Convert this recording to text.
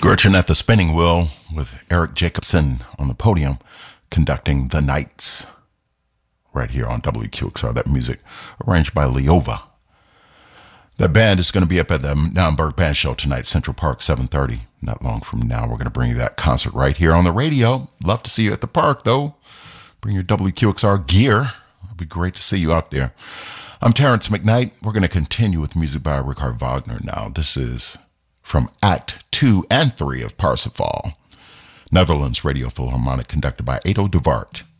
Gretchen at the spinning wheel with Eric Jacobson on the podium conducting The Nights right here on WQXR. That music arranged by Leova. That band is going to be up at the Naumburg Band Show tonight, Central Park, 7:30. Not long from now, we're going to bring you that concert right here on the radio. Love to see you at the park, though. Bring your WQXR gear. It'll be great to see you out there. I'm Terrence McKnight. We're going to continue with music by Richard Wagner now. This is from Act 2 and 3 of Parsifal, Netherlands Radio Philharmonic, conducted by Edo de Waard.